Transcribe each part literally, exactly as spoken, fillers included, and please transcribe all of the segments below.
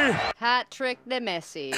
Hat trick de Messi.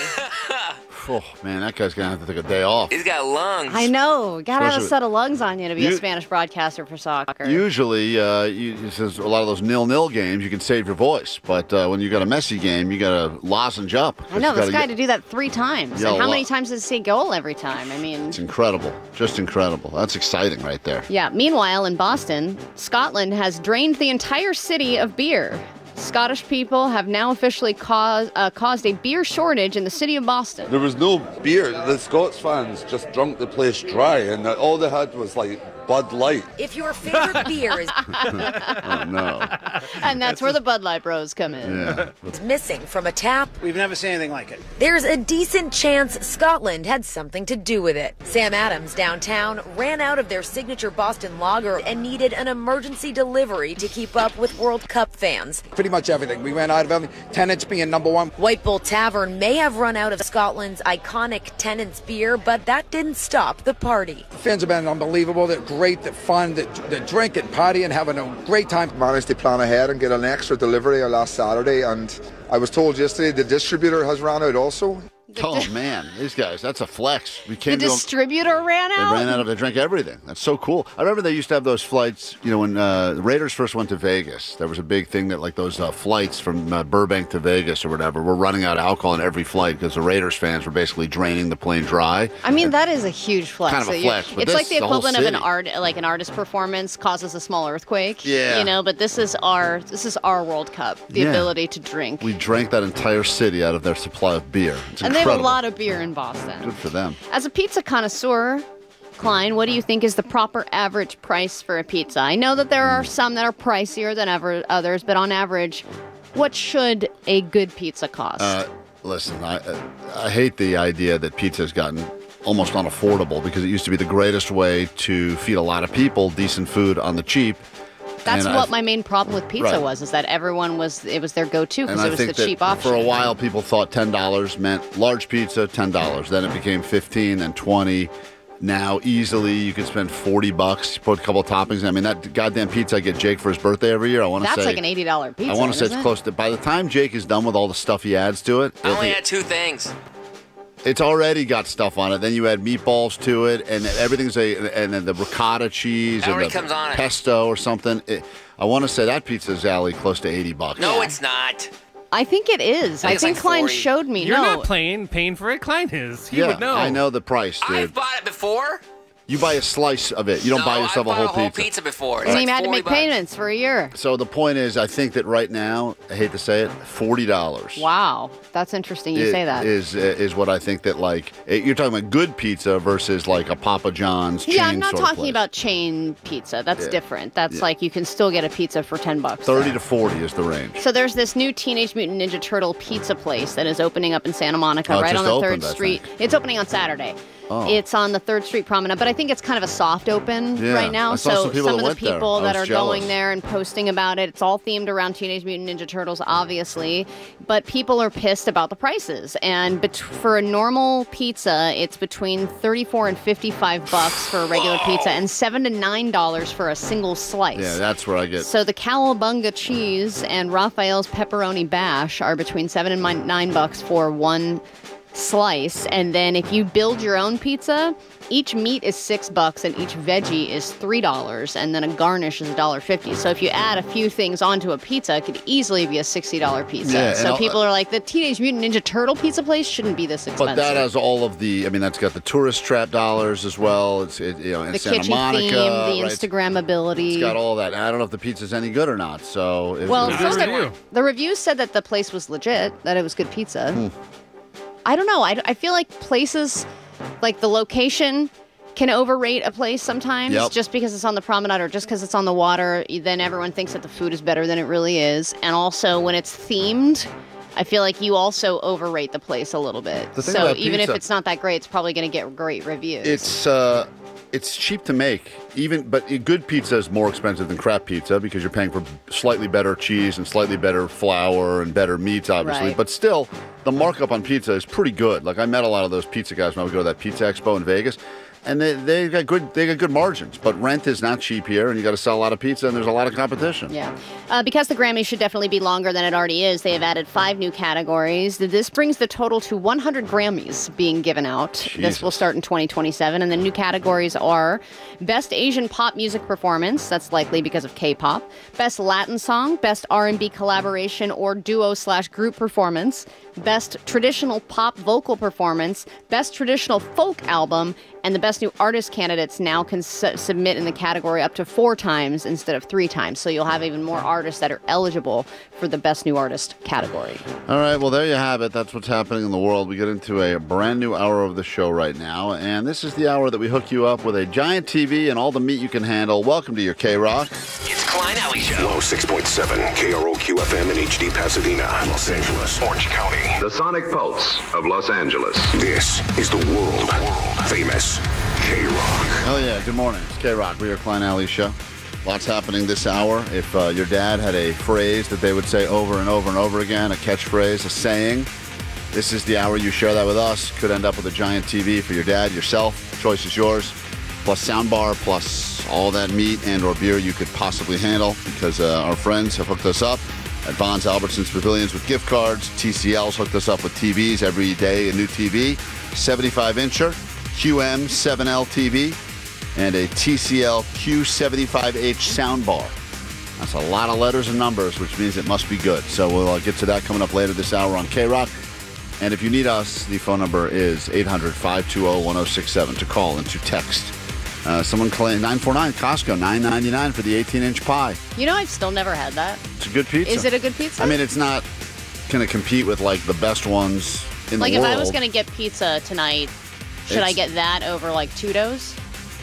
Oh, man, that guy's going to have to take a day off. He's got lungs. I know. Gotta have a Especially- set of lungs on you to be You- a Spanish broadcaster for soccer. Usually, uh, you, since a lot of those nil-nil games, you can save your voice. But uh, when you got a Messi game, you got to lozenge up. I know, You this gotta guy get- to do that three times. Yeah, and how a many lot. times does he goal every time? I mean... It's incredible. Just incredible. That's exciting right there. Yeah, meanwhile, in Boston, Scotland has drained the entire city of beer. Scottish people have now officially caused, uh, caused a beer shortage in the city of Boston. There was no beer. The Scots fans just drunk the place dry, and all they had was like Bud Light. If your favorite beer is Oh, no. And that's where the Bud Light Bros come in. Yeah. missing from a tap, We've never seen anything like it. there's a decent chance Scotland had something to do with it. Sam Adams downtown ran out of their signature Boston lager and needed an emergency delivery to keep up with World Cup fans. Pretty much everything. We ran out of everything. Tenants being number one. White Bull Tavern may have run out of Scotland's iconic Tennent's beer, but that didn't stop the party. Fans have been unbelievable. They're great. They're fun. They're, they're drinking, partying, having a great time. Managed to plan ahead and get an extra delivery last Saturday, and I was told yesterday the distributor has run out also. Oh, man. These guys, that's a flex. We The came to them. distributor ran They out? ran out of, they drank everything. That's so cool. I remember they used to have those flights, you know, when uh, the Raiders first went to Vegas, there was a big thing that like those uh, flights from uh, Burbank to Vegas or whatever were running out of alcohol in every flight because the Raiders fans were basically draining the plane dry. I mean, that is a huge flex. Kind of a that you- flex, but It's this like the is the whole equivalent of an city. art, like an artist performance causes a small earthquake. Yeah. You know, but this is our this is our World Cup, the Yeah. ability to drink. We drank that entire city out of their supply of beer. It's and they have a incredible. lot of beer in Boston. Good for them. As a pizza connoisseur, Klein, what do you think is the proper average price for a pizza? I know that there are some that are pricier than ever others, but on average, what should a good pizza cost? Uh, listen, I uh, I hate the idea that pizza has gotten almost unaffordable because it used to be the greatest way to feed a lot of people decent food on the cheap. That's and what I- my main problem with pizza Right. was, is that everyone was, it was their go-to And because I it was the think that cheap option. for a while, people thought ten dollars meant large pizza, ten dollars. Then it became fifteen, then twenty. Now, easily, you can spend forty bucks, put a couple of toppings. I mean, that goddamn pizza I get Jake for his birthday every year, I want to say... That's like an eighty dollar pizza, I want to say isn't it's it? close to... By the time Jake is done with all the stuff he adds to it, I it'll only be- had two things. it's already got stuff on it. Then you add meatballs to it, and everything's a... And then the ricotta cheese That and already the comes on it. pesto or something. It, I want to say that pizza's alley close to eighty bucks. No, it's not. I think it is. I I, think it's think like Klein forty. showed me. You're no, not playing paying for it. Klein is. He yeah, would know. I know the price, dude. I've bought it before. You buy a slice of it. You don't no, buy yourself I've a whole bought a whole pizza. pizza before. It's and like he had to forty make bucks. payments for a year. So the point is, I think that right now, I hate to say it, forty dollars. Wow, that's interesting. You say that. is is what I think that like it- you're talking about good pizza versus like a Papa John's. Chain Yeah, I'm not sort of talking place. about chain pizza. That's Yeah. different. That's Yeah. like you can still get a pizza for ten bucks. thirty there. to forty is the range. So there's this new Teenage Mutant Ninja Turtle pizza place that is opening up in Santa Monica, Oh, it right on just the opened, third I Street. think. It's opening on Saturday. Oh. It's on the third Street Promenade, but I think it's kind of a soft open Yeah, right now. I saw so some people of that the went there. people I that are was going jealous. there and posting about it, it's all themed around Teenage Mutant Ninja Turtles, obviously. But people are pissed about the prices. And bet- for a normal pizza, it's between thirty-four and fifty-five bucks for a regular pizza, and seven to nine dollars for a single slice. Yeah, that's where I get. So the Cowabunga cheese and Raphael's pepperoni bash are between seven and min- nine bucks for one slice. And then if you build your own pizza, each meat is six bucks and each veggie is three dollars, and then a garnish is a dollar fifty. So if you add a few things onto a pizza, it could easily be a sixty dollar pizza. Yeah, and so I'll- people are like, the Teenage Mutant Ninja Turtle pizza place shouldn't be this expensive. But that has all of the. I mean, that's got the tourist trap dollars as well. It's it, you know in the Santa kitschy Monica, theme, the right? Instagram ability. It's got all that. And I don't know if the pizza's any good or not. So if, Well, if- first Good of review. the reviews said that the place was legit, that it was good pizza. Hmm. I don't know. I, I feel like places, like the location, can overrate a place sometimes. Yep. Just because it's on the promenade or just because it's on the water, then everyone thinks that the food is better than it really is. And also, when it's themed, I feel like you also overrate the place a little bit. The thing So about even pizza- if it's not that great, it's probably going to get great reviews. It's uh, it's cheap to make, even but a good pizza is more expensive than crap pizza because you're paying for slightly better cheese and slightly better flour and better meats, obviously. Right. But still, the markup on pizza is pretty good. Like I met a lot of those pizza guys when I would go to that pizza expo in Vegas. and they they got good they got good margins. But rent is not cheap here, and you got to sell a lot of pizza, and there's a lot of competition. Yeah. Uh, because the Grammys should definitely be longer than it already is, they have added five new categories. This brings the total to one hundred Grammys being given out. Jesus. This will start in twenty twenty-seven, and the new categories are Best Asian Pop Music Performance, that's likely because of K-pop, Best Latin Song, Best R and B Collaboration or Duo slash Group Performance, Best Traditional Pop Vocal Performance, Best Traditional Folk Album, and the Best New Artist candidates now can su- submit in the category up to four times instead of three times. So you'll have even more artists that are eligible for the Best New Artist category. All right, well, there you have it. That's what's happening in the world. We get into a brand new hour of the show right now, and this is the hour that we hook you up with a giant T V and all the meat you can handle. Welcome to your K-Rock. It's Klein Alley Show. one oh six point seven K R O Q F M in H D Pasadena, Los Angeles, Orange County. The Sonic Pulse of Los Angeles. This is the world famous K-Rock. Oh, yeah. Good morning. It's K-Rock. We're your Klein Alley Show. Lots happening this hour. If uh, your dad had a phrase that they would say over and over and over again, a catchphrase, a saying, this is the hour you share that with us. Could end up with a giant T V for your dad, yourself. Choice is yours. Plus soundbar, plus all that meat and or beer you could possibly handle, because uh, our friends have hooked us up at Vons, Albertsons, Pavilions with gift cards. T C L's hooked us up with T Vs every day, a new T V, seventy-five incher, Q M seven L T V, and a T C L Q seventy-five H soundbar. That's a lot of letters and numbers, which means it must be good. So we'll uh, get to that coming up later this hour on K-Rock. And if you need us, the phone number is eight hundred, five two zero, one zero six seven to call and to text. Uh, someone claimed nine four nine Costco, nine ninety-nine for the eighteen inch pie. You know, I've still never had that. It's a good pizza. Is it a good pizza? I mean, it's not going to compete with, like, the best ones in like the world. if I was going to get pizza tonight, should It's- I get that over, like, Tudo's?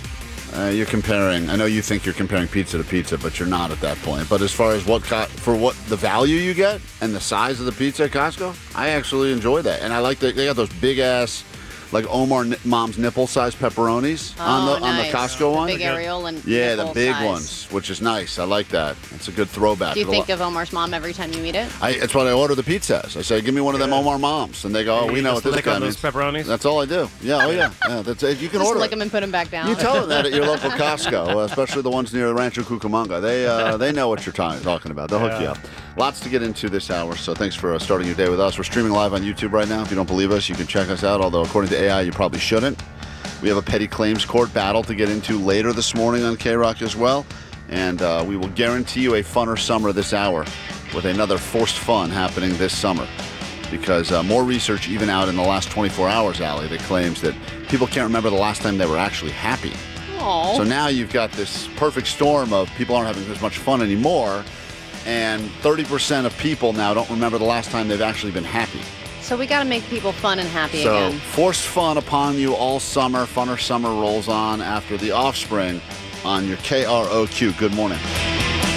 Uh, you're comparing. I know you think you're comparing pizza to pizza, but you're not at that point. But as far as what co- for what the value you get and the size of the pizza at Costco, I actually enjoy that, and I like that they got those big ass, like Omar N- Mom's nipple size pepperonis Oh, on the on the nice. Costco The one. big areola and yeah, the nipple big size. ones, which is nice. I like that. It's a good throwback. Do you to the think lo- of Omar's mom every time you eat it? I, it's what I order the pizza as. I say, give me one of them Omar Moms, and they go, oh, You we know just what this lick guy on means. those pepperonis? That's all I do. Yeah, oh yeah, yeah. That's it. You can Just order lick it. them and put them back down. You tell them that at your local Costco, uh, especially the ones near Rancho Cucamonga. They uh, they know what you're ta- talking about. They'll hook you up. Lots to get into this hour, so thanks for uh, starting your day with us. We're streaming live on YouTube right now. If you don't believe us, you can check us out, although according to A I, you probably shouldn't. We have a petty claims court battle to get into later this morning on K-Rock as well, and uh, we will guarantee you a funner summer this hour with another forced fun happening this summer. Because uh, more research, even out in the last twenty-four hours, Allie, that claims that people can't remember the last time they were actually happy. Aw. So now you've got this perfect storm of people aren't having as much fun anymore, and thirty percent of people now don't remember the last time they've actually been happy. So we got to make people fun and happy So again. forced fun upon you all summer. Funner summer rolls on after The Offspring on your K R O Q. Good morning.